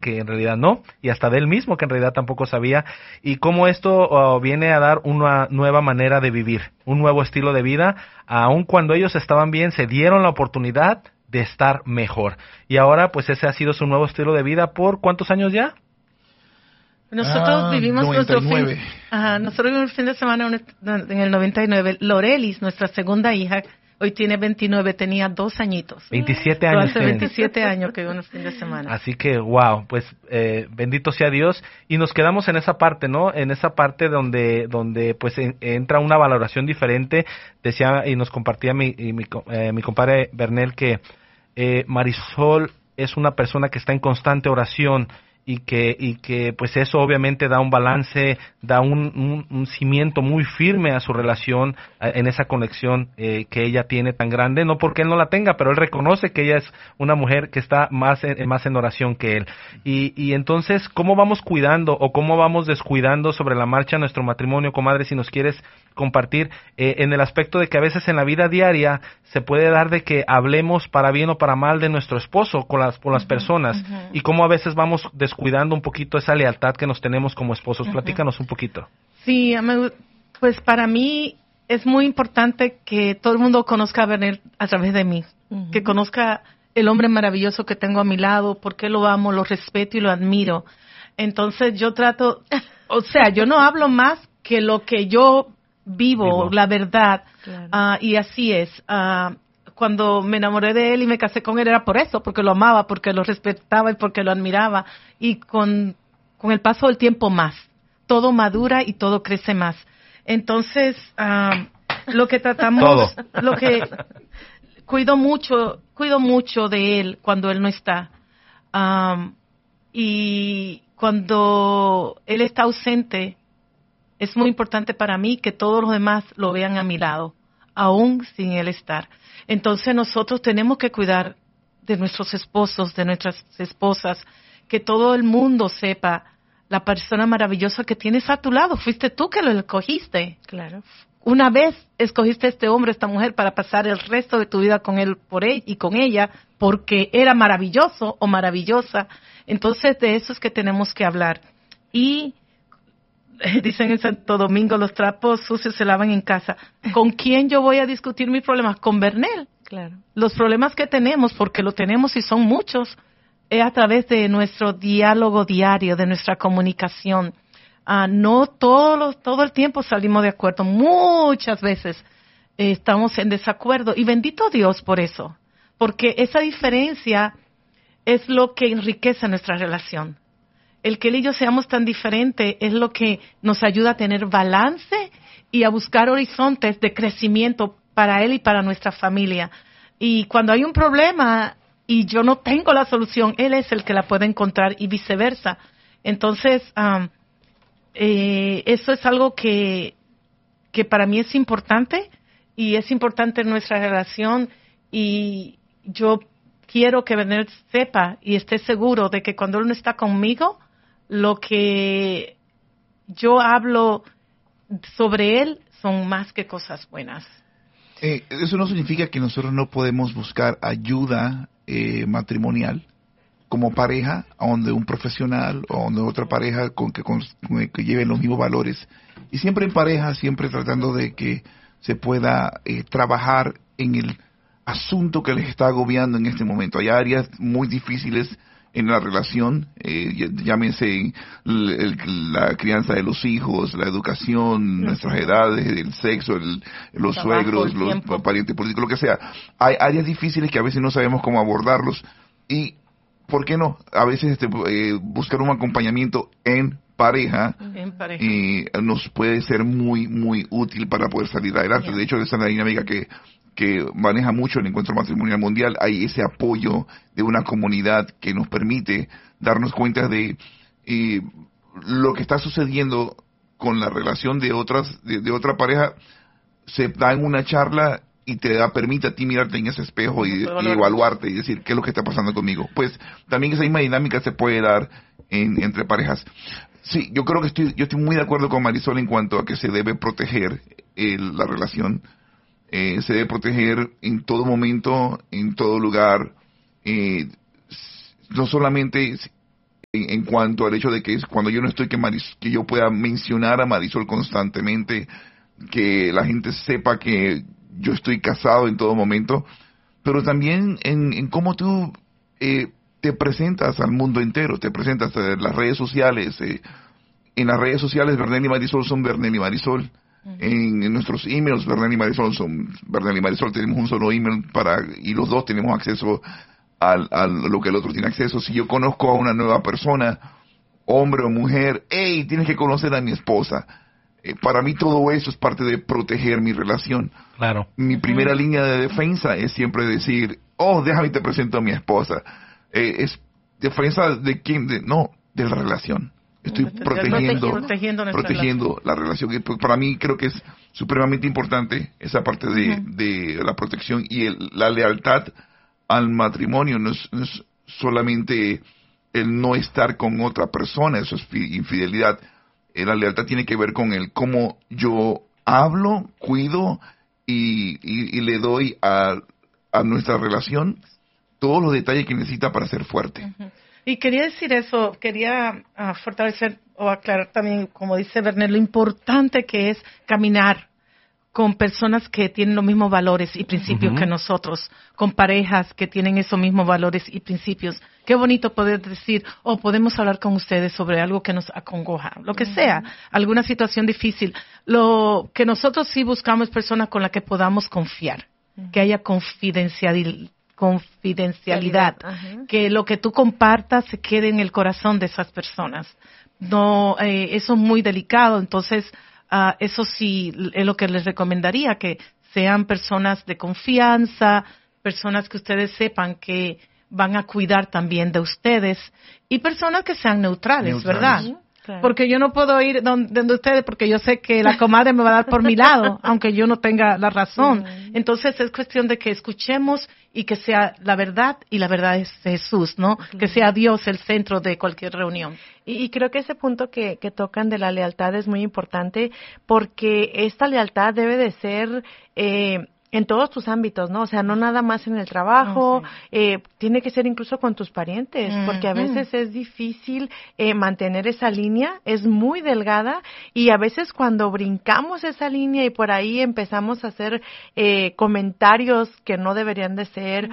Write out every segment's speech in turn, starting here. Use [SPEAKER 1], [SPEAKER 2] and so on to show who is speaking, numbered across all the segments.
[SPEAKER 1] que en realidad no, y hasta de él mismo que en realidad tampoco sabía, y cómo esto viene a dar una nueva manera de vivir, un nuevo estilo de vida, aun cuando ellos estaban bien, se dieron la oportunidad de estar mejor. Y ahora pues ese ha sido su nuevo estilo de vida por ¿cuántos años ya?
[SPEAKER 2] Nosotros vivimos
[SPEAKER 3] 99.
[SPEAKER 2] nosotros vivimos el fin de semana en el 99. Lorelis, nuestra segunda hija, hoy tiene 29, tenía 2 añitos.
[SPEAKER 1] 27 años.
[SPEAKER 2] Hace 27 años que vivimos el fin de semana.
[SPEAKER 1] Así que, wow, pues bendito sea Dios. Y nos quedamos en esa parte, ¿no? En esa parte donde pues entra una valoración diferente. Decía y nos compartía mi compadre Bernel que Marisol es una persona que está en constante oración, y que pues eso obviamente da un balance, da un cimiento muy firme a su relación, en esa conexión que ella tiene tan grande, no porque él no la tenga, pero él reconoce que ella es una mujer que está más en oración que él. Y entonces, ¿cómo vamos cuidando o cómo vamos descuidando sobre la marcha nuestro matrimonio, comadre, si nos quieres compartir, en el aspecto de que a veces en la vida diaria se puede dar de que hablemos para bien o para mal de nuestro esposo con las personas, y cómo a veces vamos descuidando un poquito esa lealtad que nos tenemos como esposos? Platícanos un poquito.
[SPEAKER 2] Sí, pues para mí es muy importante que todo el mundo conozca a Bernel a través de mí, que conozca el hombre maravilloso que tengo a mi lado, porque lo amo, lo respeto y lo admiro. Entonces yo trato, yo no hablo más que lo que yo vivo. La verdad, claro. Y así es. Cuando me enamoré de él y me casé con él era por eso, porque lo amaba, porque lo respetaba y porque lo admiraba. Y con el paso del tiempo más. Todo madura y todo crece más. Entonces, lo que tratamos, lo que cuido mucho de él cuando él no está. Y cuando él está ausente, es muy importante para mí que todos los demás lo vean a mi lado, aún sin él estar. Entonces nosotros tenemos que cuidar de nuestros esposos, de nuestras esposas, que todo el mundo sepa la persona maravillosa que tienes a tu lado. Fuiste tú que lo escogiste.
[SPEAKER 4] Claro.
[SPEAKER 2] Una vez escogiste a este hombre, esta mujer, para pasar el resto de tu vida con él, por él y con ella, porque era maravilloso o maravillosa. Entonces de eso es que tenemos que hablar. Y dicen en Santo Domingo, los trapos sucios se lavan en casa. ¿Con quién yo voy a discutir mis problemas? Con Bernel.
[SPEAKER 4] Claro.
[SPEAKER 2] Los problemas que tenemos, porque lo tenemos y son muchos, es a través de nuestro diálogo diario, de nuestra comunicación. No todo el tiempo salimos de acuerdo. Muchas veces estamos en desacuerdo. Y bendito Dios por eso. Porque esa diferencia es lo que enriquece nuestra relación. El que él y yo seamos tan diferentes es lo que nos ayuda a tener balance y a buscar horizontes de crecimiento para él y para nuestra familia. Y cuando hay un problema y yo no tengo la solución, él es el que la puede encontrar y viceversa. Entonces, eso es algo que para mí es importante y es importante en nuestra relación, y yo quiero que Bernel sepa y esté seguro de que cuando él no está conmigo, lo que yo hablo sobre él son más que cosas buenas.
[SPEAKER 3] Eso no significa que nosotros no podemos buscar ayuda matrimonial como pareja, a donde un profesional o donde otra pareja que lleven los mismos valores. Y siempre en pareja, siempre tratando de que se pueda trabajar en el asunto que les está agobiando en este momento. Hay áreas muy difíciles en la relación, llámense la crianza de los hijos, la educación, nuestras edades, el sexo, los
[SPEAKER 2] trabajo,
[SPEAKER 3] suegros, los parientes políticos, lo que sea. Hay áreas difíciles que a veces no sabemos cómo abordarlos, y ¿por qué no? A veces buscar un acompañamiento en pareja nos puede ser muy, muy útil para poder salir adelante. De hecho, esa es la dinámica que maneja mucho el Encuentro Matrimonial Mundial. Hay ese apoyo de una comunidad que nos permite darnos cuenta de lo que está sucediendo con la relación de otra pareja. Se da en una charla y permite a ti mirarte en ese espejo y evaluarte y decir qué es lo que está pasando conmigo. Pues también esa misma dinámica se puede dar entre parejas. Sí, yo creo que yo estoy muy de acuerdo con Marisol en cuanto a que se debe proteger la relación. Se debe proteger en todo momento, en todo lugar, no solamente en cuanto al hecho de que es cuando yo no estoy, que yo pueda mencionar a Marisol constantemente, que la gente sepa que yo estoy casado en todo momento, pero también en cómo tú te presentas al mundo entero, te presentas en las redes sociales. En las redes sociales, Bernel y Marisol son Bernel y Marisol. En nuestros emails, Bernel y Marisol son Bernel y Marisol. Tenemos un solo email y los dos tenemos acceso a lo que el otro tiene acceso. Si yo conozco a una nueva persona, hombre o mujer, hey, tienes que conocer a mi esposa. Para mí todo eso es parte de proteger mi relación.
[SPEAKER 1] Claro.
[SPEAKER 3] Mi primera línea de defensa es siempre decir, déjame te presento a mi esposa. Es defensa de quién, no, de la relación. Estoy protegiendo la relación. Y para mí creo que es supremamente importante esa parte de la protección y la lealtad al matrimonio. No es solamente el no estar con otra persona, eso es infidelidad. La lealtad tiene que ver con el cómo yo hablo, cuido y le doy a nuestra relación todos los detalles que necesita para ser fuerte.
[SPEAKER 2] Y quería decir eso, quería fortalecer o aclarar también, como dice Bernel, lo importante que es caminar con personas que tienen los mismos valores y principios que nosotros, con parejas que tienen esos mismos valores y principios. Qué bonito poder decir, podemos hablar con ustedes sobre algo que nos acongoja, lo que sea, alguna situación difícil. Lo que nosotros sí buscamos es personas con las que podamos confiar, que haya confidencialidad, que lo que tú compartas se quede en el corazón de esas personas. No, eso es muy delicado, entonces eso sí es lo que les recomendaría, que sean personas de confianza, personas que ustedes sepan que van a cuidar también de ustedes y personas que sean neutrales. ¿Verdad? Claro. Porque yo no puedo ir donde ustedes porque yo sé que la comadre me va a dar por mi lado, aunque yo no tenga la razón. Entonces es cuestión de que escuchemos y que sea la verdad, y la verdad es Jesús, ¿no? Que sea Dios el centro de cualquier reunión.
[SPEAKER 4] Y creo que ese punto que tocan de la lealtad es muy importante, porque esta lealtad debe de ser en todos tus ámbitos, ¿no? O sea, no nada más en el trabajo, tiene que ser incluso con tus parientes, porque a veces es difícil mantener esa línea, es muy delgada, y a veces cuando brincamos esa línea y por ahí empezamos a hacer comentarios que no deberían de ser,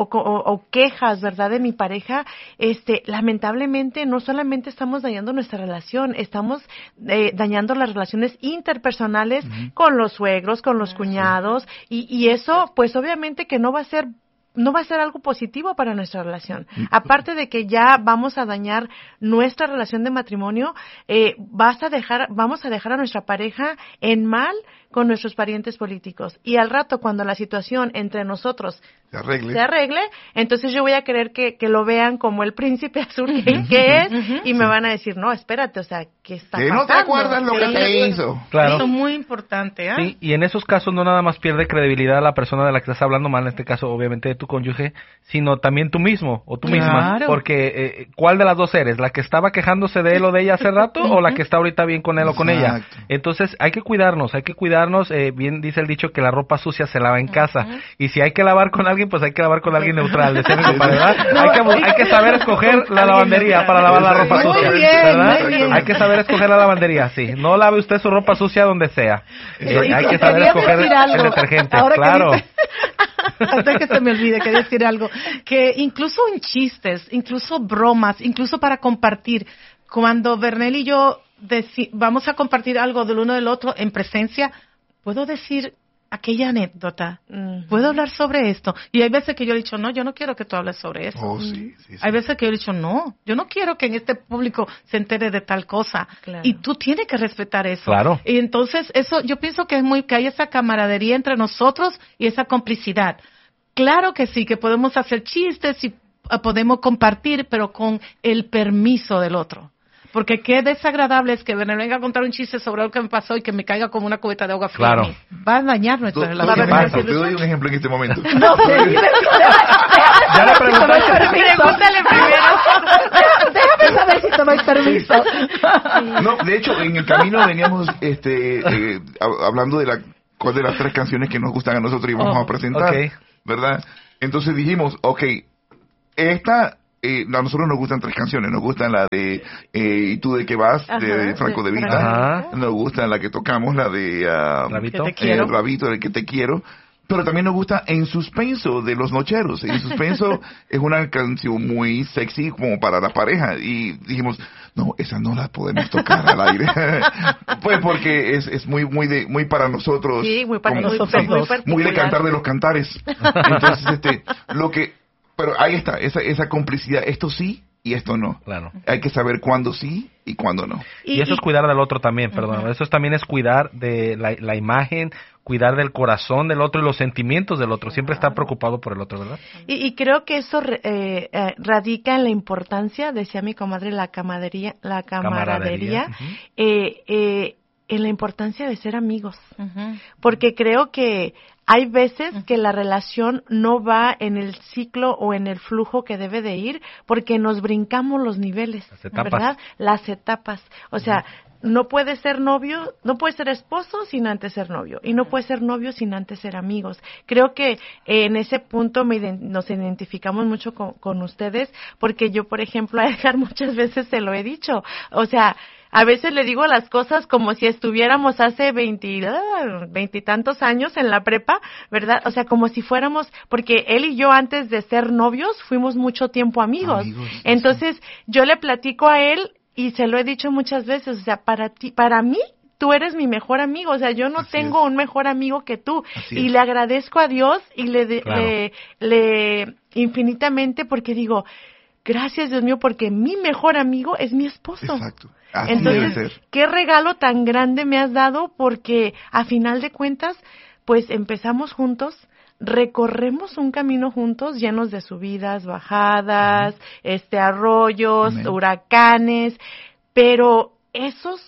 [SPEAKER 4] o quejas, ¿verdad?, de mi pareja, lamentablemente no solamente estamos dañando nuestra relación, estamos dañando las relaciones interpersonales con los suegros, con los cuñados, y eso, pues obviamente que no va a ser algo positivo para nuestra relación. Aparte de que ya vamos a dañar nuestra relación de matrimonio, vamos a dejar a nuestra pareja en mal con nuestros parientes políticos. Y al rato, cuando la situación entre nosotros se arregle, entonces yo voy a querer que lo vean como el príncipe azul que es, y me van a decir, no, espérate, o sea, ¿qué está pasando?
[SPEAKER 3] ¿No te acuerdas lo que te hizo?
[SPEAKER 1] Claro.
[SPEAKER 2] Eso es muy importante,
[SPEAKER 1] Sí, y en esos casos no nada más pierde credibilidad la persona de la que estás hablando mal, en este caso obviamente de tu cónyuge, sino también tú mismo o tú misma, porque ¿cuál de las dos eres? ¿La que estaba quejándose de él o de ella hace rato o la que está ahorita bien con él o con ella? Entonces hay que cuidarnos, bien dice el dicho que la ropa sucia se lava en casa, y si hay que lavar con alguien, pues hay que lavar con alguien neutral, decía mi compadre, ¿verdad? Hay que saber escoger la lavandería para lavar la ropa sucia, ¿verdad? Hay que saber escoger la lavandería, sí, no lave usted su ropa sucia donde sea, hay que saber escoger el detergente, claro.
[SPEAKER 2] Antes que se me olvide, quería decir algo, que incluso en chistes, incluso bromas, incluso para compartir, cuando Bernel y yo vamos a compartir algo del uno del otro en presencia, puedo decir aquella anécdota, puedo hablar sobre esto, y hay veces que yo he dicho, no, yo no quiero que tú hables sobre eso.
[SPEAKER 3] Sí.
[SPEAKER 2] Hay veces que yo he dicho, no, yo no quiero que en este público se entere de tal cosa, y tú tienes que respetar eso.
[SPEAKER 1] Claro.
[SPEAKER 2] Y entonces eso, yo pienso que que hay esa camaradería entre nosotros y esa complicidad. Claro que sí, que podemos hacer chistes y podemos compartir, pero con el permiso del otro. Porque qué desagradable es que Bernel venga a contar un chiste sobre algo que me pasó y que me caiga como una cubeta de agua fría.
[SPEAKER 1] Claro.
[SPEAKER 2] Va a dañar nuestra
[SPEAKER 3] relación. Te doy un ejemplo en este momento.
[SPEAKER 2] No,
[SPEAKER 1] ya le preguntaste.
[SPEAKER 2] Pregúntale primero. Déjame saber si te doy permiso.
[SPEAKER 3] No, de hecho, en el camino veníamos hablando de cuál de las 3 canciones que nos gustan a nosotros y vamos a presentar, ¿verdad? Entonces dijimos, esta a nosotros nos gustan 3 canciones. Nos gustan la de ¿Y tú de qué vas? De Franco De Vita. Nos gusta la que tocamos, la de
[SPEAKER 1] Rabito.
[SPEAKER 3] Rabito, el que te quiero. Pero también nos gusta En Suspenso, de Los Nocheros. En Suspenso es una canción muy sexy como para la pareja. Y dijimos, no, esa no la podemos tocar al aire. Pues porque es muy para nosotros.
[SPEAKER 4] Sí, muy para nosotros.
[SPEAKER 3] Muy de cantar de los cantares. Entonces, pero ahí está, esa complicidad. Esto sí y esto no.
[SPEAKER 1] Claro.
[SPEAKER 3] Hay que saber cuándo sí y cuándo no.
[SPEAKER 1] Y eso es cuidar del otro también, perdón. Eso también es cuidar de la imagen, cuidar del corazón del otro y los sentimientos del otro. Siempre estar preocupado por el otro, ¿verdad?
[SPEAKER 4] Y creo que eso radica en la importancia, decía mi comadre, la camaradería. En la importancia de ser amigos. Porque creo que hay veces que la relación no va en el ciclo o en el flujo que debe de ir porque nos brincamos los niveles, ¿verdad? Las etapas. O sea, no puede ser novio, no puede ser esposo sin antes ser novio y no puede ser novio sin antes ser amigos. Creo que en ese punto nos identificamos mucho con ustedes porque yo, por ejemplo, a Edgar muchas veces se lo he dicho. O sea, a veces le digo las cosas como si estuviéramos hace 20 y tantos años en la prepa, ¿verdad? O sea, como si fuéramos, porque él y yo antes de ser novios fuimos mucho tiempo amigos. Entonces, yo le platico a él y se lo he dicho muchas veces, o sea, para mí, tú eres mi mejor amigo, o sea, yo no tengo un mejor amigo que tú. Y le agradezco a Dios y le infinitamente porque digo, gracias Dios mío, porque mi mejor amigo es mi esposo.
[SPEAKER 3] Exacto. Así
[SPEAKER 4] entonces,
[SPEAKER 3] debe ser.
[SPEAKER 4] qué regalo tan grande me has dado porque a final de cuentas, pues empezamos juntos, recorremos un camino juntos llenos de subidas, bajadas, arroyos, huracanes, pero esas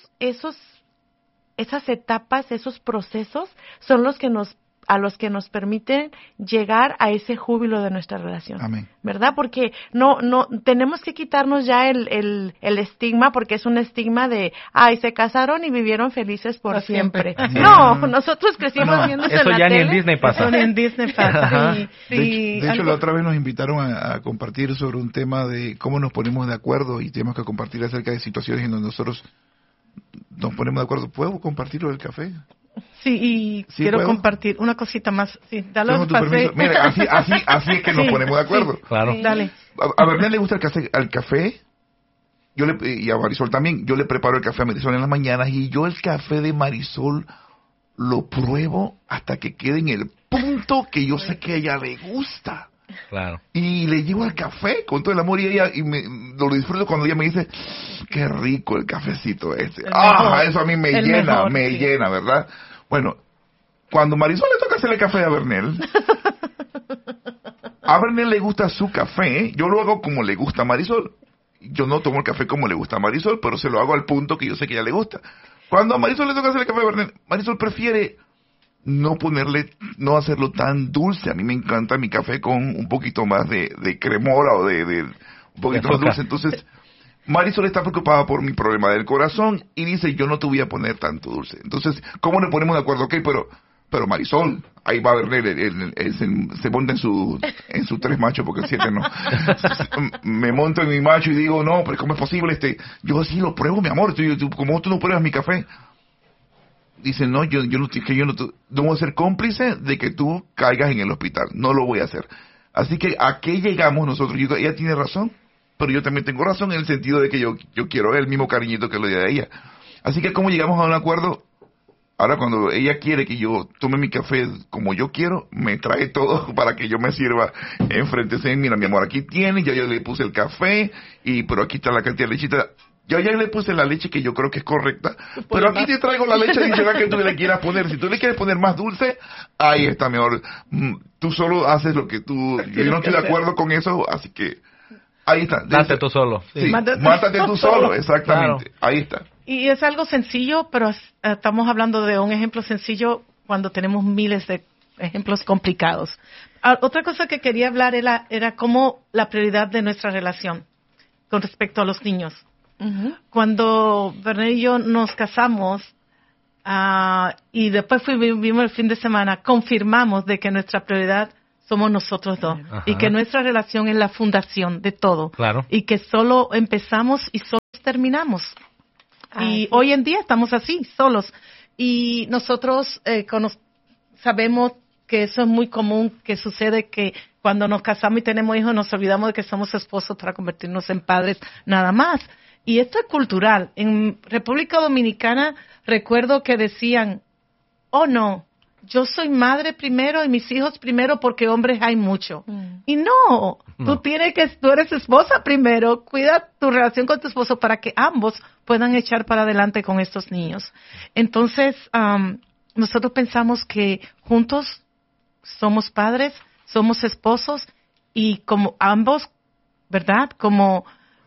[SPEAKER 4] etapas, esos procesos son los que nos permiten llegar a ese júbilo de nuestra relación.
[SPEAKER 3] Amén.
[SPEAKER 4] ¿Verdad? Porque no tenemos que quitarnos ya el estigma, porque es un estigma de, se casaron y vivieron felices por siempre. No, nosotros crecimos viendo eso en la
[SPEAKER 1] ya
[SPEAKER 4] tele.
[SPEAKER 1] ni en Disney pasa.
[SPEAKER 2] Eso ni en Disney pasa.
[SPEAKER 3] De hecho, la otra vez nos invitaron a compartir sobre un tema de cómo nos ponemos de acuerdo y tenemos que compartir acerca de situaciones en donde nosotros nos ponemos de acuerdo. ¿Puedo compartir lo del café?
[SPEAKER 2] Sí, y quiero compartir una cosita más. Sí, dale
[SPEAKER 3] tu permiso. Mira, así es que nos ponemos de acuerdo.
[SPEAKER 1] Sí, claro.
[SPEAKER 2] Dale.
[SPEAKER 3] A Bernal le gusta el café. Y a Marisol también. Yo le preparo el café a Marisol en las mañanas y yo el café de Marisol lo pruebo hasta que quede en el punto que yo sé que a ella le gusta.
[SPEAKER 1] Claro.
[SPEAKER 3] Y le llevo al café con todo el amor y ella lo disfruto cuando ella me dice, qué rico el cafecito este. Eso a mí me llena, ¿verdad? Bueno, cuando Marisol le toca hacerle café a Bernal le gusta su café, yo lo hago como le gusta a Marisol. Yo no tomo el café como le gusta a Marisol, pero se lo hago al punto que yo sé que a ella le gusta. Cuando a Marisol le toca hacerle café a Bernal, Marisol prefiere no hacerlo tan dulce. A mí me encanta mi café con un poquito más de cremora o de un poquito más dulce. Entonces, Marisol está preocupada por mi problema del corazón y dice, yo no te voy a poner tanto dulce. Entonces, ¿cómo nos ponemos de acuerdo? Ok, pero Marisol, ahí va a ver, se monta en su 3 machos, porque el 7 no. Me monto en mi macho y digo, no, pero ¿cómo es posible? Yo sí lo pruebo, mi amor. ¿Cómo tú no pruebas mi café? Dice, no, yo no voy a ser cómplice de que tú caigas en el hospital. No lo voy a hacer. Así que, ¿a qué llegamos nosotros? Ella tiene razón, pero yo también tengo razón en el sentido de que yo quiero el mismo cariñito que lo de ella. Así que, ¿cómo llegamos a un acuerdo? Ahora, cuando ella quiere que yo tome mi café como yo quiero, me trae todo para que yo me sirva enfrente. Mira, mi amor, aquí tiene, ya yo le puse el café, pero aquí está la cantidad de lechita. Yo ya le puse la leche que yo creo que es correcta, pero aquí te traigo la leche adicional que tú le quieras poner. Si tú le quieres poner más dulce, ahí está mejor. Tú solo haces lo que tú... Yo no estoy de acuerdo con eso, así que ahí está.
[SPEAKER 1] Mátate tú solo.
[SPEAKER 3] Sí, mátate tú solo, exactamente. Claro. Ahí está.
[SPEAKER 2] Y es algo sencillo, pero estamos hablando de un ejemplo sencillo cuando tenemos miles de ejemplos complicados. Otra cosa que quería hablar era cómo la prioridad de nuestra relación con respecto a los niños. Uh-huh. Cuando Bernal y yo nos casamos y después vimos el fin de semana, confirmamos de que nuestra prioridad somos nosotros dos.
[SPEAKER 1] Ajá.
[SPEAKER 2] Y que nuestra relación es la fundación de todo.
[SPEAKER 1] Claro.
[SPEAKER 2] Y que solo empezamos y solo terminamos. Y hoy en día estamos así, solos. Y nosotros sabemos que eso es muy común, que sucede que cuando nos casamos y tenemos hijos nos olvidamos de que somos esposos para convertirnos en padres nada más. Y esto es cultural. En República Dominicana recuerdo que decían, oh no, yo soy madre primero y mis hijos primero porque hombres hay mucho. Y no, tú eres esposa primero, cuida tu relación con tu esposo para que ambos puedan echar para adelante con estos niños. Entonces, nosotros pensamos que juntos somos padres, somos esposos y como ambos, ¿verdad? Como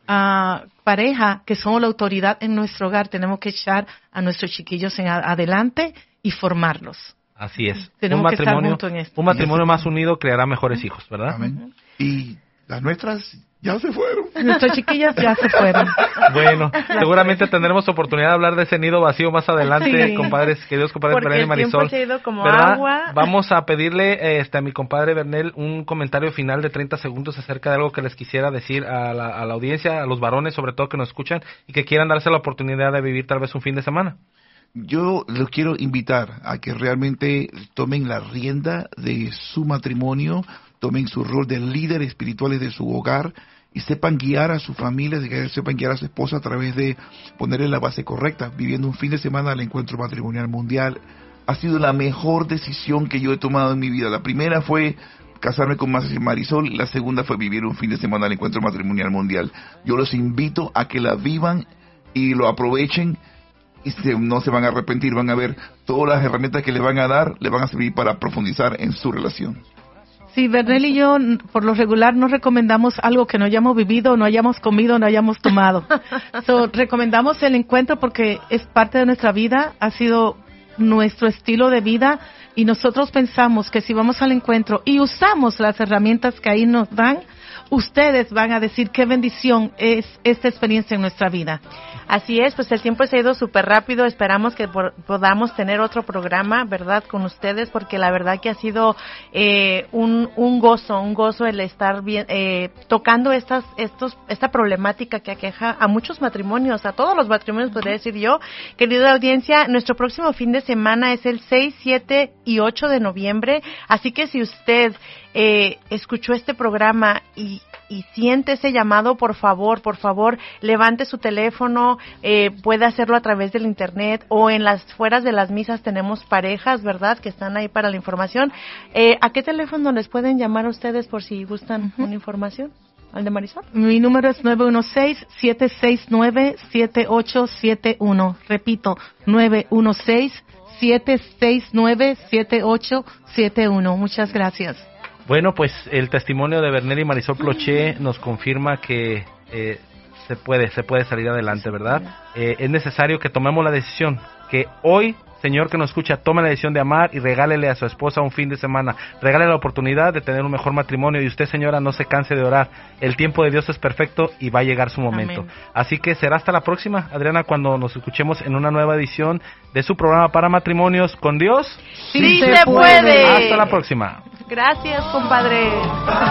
[SPEAKER 2] pareja que somos la autoridad en nuestro hogar, tenemos que echar a nuestros chiquillos adelante y formarlos.
[SPEAKER 1] Así es.
[SPEAKER 2] Tenemos que estar juntos en esto.
[SPEAKER 1] Un matrimonio más unido creará mejores hijos, ¿verdad?
[SPEAKER 3] Amén. Y las nuestras ya se fueron.
[SPEAKER 2] Nuestras chiquillas ya se fueron.
[SPEAKER 1] Bueno, seguramente tendremos oportunidad de hablar de ese nido vacío más adelante,
[SPEAKER 2] Sí.
[SPEAKER 1] compadres, queridos compadres
[SPEAKER 4] Porque
[SPEAKER 1] Bernel y
[SPEAKER 4] el tiempo
[SPEAKER 1] Marisol.
[SPEAKER 4] se ha ido como
[SPEAKER 1] ¿verdad?
[SPEAKER 4] agua.
[SPEAKER 1] Vamos a pedirle a mi compadre Bernel un comentario final de 30 segundos acerca de algo que les quisiera decir a la audiencia, a los varones sobre todo que nos escuchan y que quieran darse la oportunidad de vivir tal vez un fin de semana.
[SPEAKER 3] Yo los quiero invitar a que realmente tomen la rienda de su matrimonio, tomen su rol de líderes espirituales de su hogar y sepan guiar a su familia, sepan guiar a su esposa a través de ponerle la base correcta, viviendo un fin de semana al encuentro matrimonial mundial. Ha sido la mejor decisión que yo he tomado en mi vida. La primera fue casarme con Marisol, la segunda fue vivir un fin de semana al encuentro matrimonial mundial. Yo los invito a que la vivan y lo aprovechen y no se van a arrepentir, van a ver todas las herramientas que les van a dar, les van a servir para profundizar en su relación.
[SPEAKER 2] Sí, Bernel y yo, por lo regular, no recomendamos algo que no hayamos vivido, no hayamos comido, no hayamos tomado. Recomendamos el encuentro porque es parte de nuestra vida, ha sido nuestro estilo de vida y nosotros pensamos que si vamos al encuentro y usamos las herramientas que ahí nos dan, ustedes van a decir qué bendición es esta experiencia en nuestra vida.
[SPEAKER 4] Así es, pues el tiempo se ha ido súper rápido. Esperamos que podamos tener otro programa, ¿verdad?, con ustedes, porque la verdad que ha sido un gozo el estar bien, tocando esta problemática que aqueja a muchos matrimonios, a todos los matrimonios, podría decir yo. Querida audiencia, nuestro próximo fin de semana es el 6, 7 y 8 de noviembre, así que si usted escuchó este programa y siente ese llamado, por favor, levante su teléfono, puede hacerlo a través del internet o en las fueras de las misas tenemos parejas, ¿verdad?, que están ahí para la información. ¿A qué teléfono les pueden llamar a ustedes por si gustan una información? ¿Al de Marisol?
[SPEAKER 2] Mi número es 916-769-7871. Repito, 916-769-7871. Muchas gracias.
[SPEAKER 1] Bueno, pues el testimonio de Bernel y Marisol Cloché nos confirma que se puede salir adelante, ¿verdad? Es necesario que tomemos la decisión, que hoy, señor que nos escucha, tome la decisión de amar y regálele a su esposa un fin de semana, regálele la oportunidad de tener un mejor matrimonio y usted, señora, no se canse de orar. El tiempo de Dios es perfecto y va a llegar su momento.
[SPEAKER 2] Amén.
[SPEAKER 1] Así que será hasta la próxima, Adriana, cuando nos escuchemos en una nueva edición de su programa para matrimonios con Dios.
[SPEAKER 4] ¡Sí se puede!
[SPEAKER 1] Hasta la próxima.
[SPEAKER 4] Gracias, compadre.